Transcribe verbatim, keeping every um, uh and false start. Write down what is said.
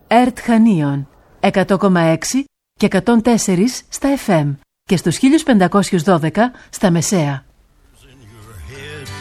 ΕΡΤ Χανίων εκατό κόμμα έξι και εκατόν τέσσερα στα εφ εμ και στους χίλια πεντακόσια δώδεκα στα μεσαία.